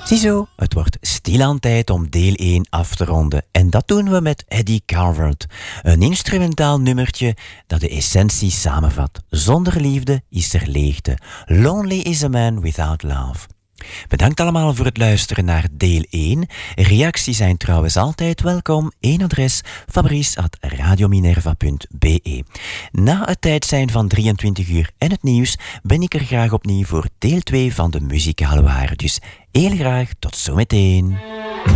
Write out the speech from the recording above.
Ziezo, het wordt stilaan tijd om deel 1 af te ronden. En dat doen we met Eddie Calvert. Een instrumentaal nummertje dat de essentie samenvat. Zonder liefde is er leegte. Lonely is a man without love. Bedankt allemaal voor het luisteren naar deel 1. Reacties zijn trouwens altijd welkom. Eén adres, fabrice@radiominerva.be. Na het tijd zijn van 23 uur en het nieuws ben ik er graag opnieuw voor deel 2 van de muzikale waar. Dus heel graag tot zometeen.